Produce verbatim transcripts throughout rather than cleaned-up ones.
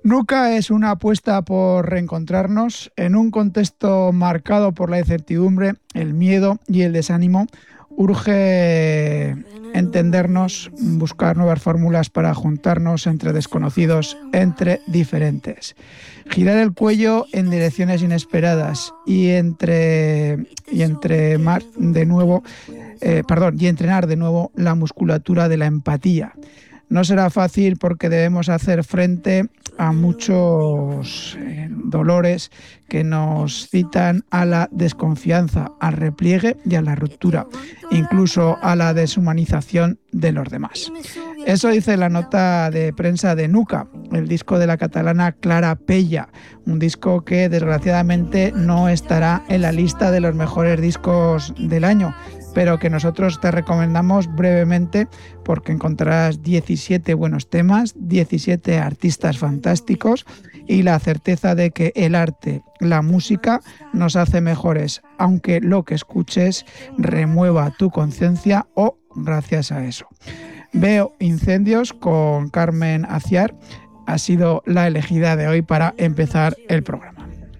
Nuka es una apuesta por reencontrarnos en un contexto marcado por la incertidumbre, el miedo y el desánimo. Urge entendernos, buscar nuevas fórmulas para juntarnos entre desconocidos, entre diferentes. Girar el cuello en direcciones inesperadas y entre y entre mar de nuevo, eh, perdón, y entrenar de nuevo la musculatura de la empatía. No será fácil porque debemos hacer frente a muchos eh, dolores que nos citan a la desconfianza, al repliegue y a la ruptura, incluso a la deshumanización de los demás. Eso dice la nota de prensa de Nuka, el disco de la catalana Clara Pella, un disco que desgraciadamente no estará en la lista de los mejores discos del año, pero que nosotros te recomendamos brevemente porque encontrarás diecisiete buenos temas, diecisiete artistas fantásticos y la certeza de que el arte, la música, nos hace mejores, aunque lo que escuches remueva tu conciencia o gracias a eso. Veo incendios con Carmen Aciar ha sido la elegida de hoy para empezar el programa.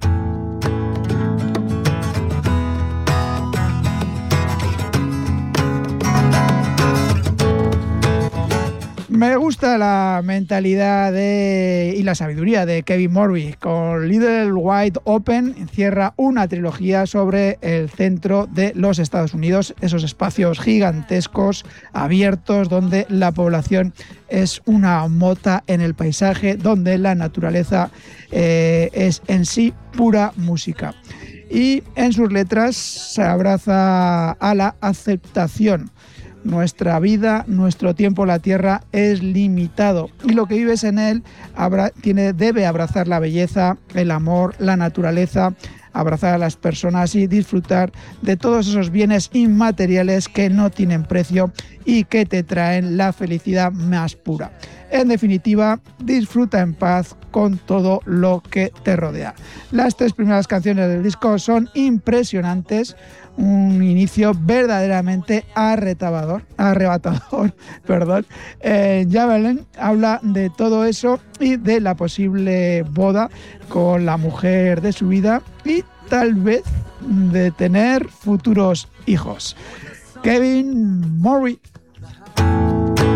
Me gusta la mentalidad de, y la sabiduría de Kevin Morby. Con Little Wide Open encierra una trilogía sobre el centro de los Estados Unidos, esos espacios gigantescos, abiertos, donde la población es una mota en el paisaje, donde la naturaleza eh, es en sí pura música. Y en sus letras se abraza a la aceptación. Nuestra vida, nuestro tiempo en la Tierra es limitado y lo que vives en él abra, tiene, debe abrazar la belleza, el amor, la naturaleza, abrazar a las personas y disfrutar de todos esos bienes inmateriales que no tienen precio y que te traen la felicidad más pura. En definitiva, disfruta en paz con todo lo que te rodea. Las tres primeras canciones del disco son impresionantes, un inicio verdaderamente arrebatador, arrebatador, perdón. Eh, Javelin habla de todo eso y de la posible boda con la mujer de su vida y tal vez de tener futuros hijos. Kevin Morby.